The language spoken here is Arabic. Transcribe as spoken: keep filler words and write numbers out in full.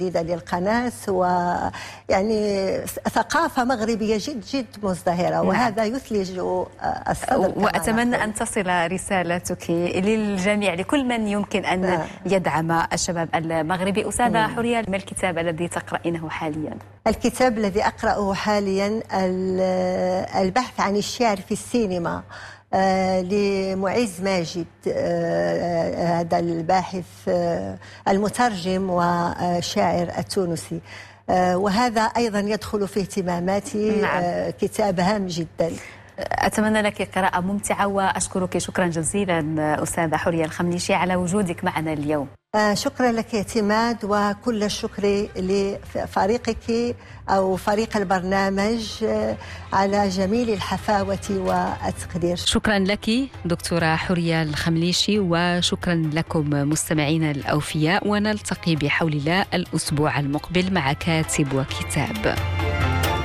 للقناة، ويعني ثقافة مغربية جد جد مزدهرة، وهذا يثلج الصدر. وأتمنى أن تصل رسالتك للجميع، لكل من يمكن أن نعم. يدعم الشباب المغربي. أستاذة حورية، ما الكتاب الذي تقرأينه حاليا؟ الكتاب الذي أقرأه حاليا البحث عن الشعر في السينما آه لمعز ماجد، آه هذا الباحث آه المترجم والشاعر التونسي، آه وهذا أيضا يدخل في اهتماماتي. نعم. آه كتاب هام جدا. أتمنى لك قراءة ممتعة، وأشكرك شكرا جزيلا أستاذة حورية الخمليشي على وجودك معنا اليوم. آه شكرا لك يا اعتماد، وكل الشكر لفريقك أو فريق البرنامج آه على جميل الحفاوة والتقدير. شكرا لك دكتورة حورية الخمليشي، وشكرا لكم مستمعينا الأوفياء، ونلتقي بحول الله الأسبوع المقبل مع كاتب وكتاب.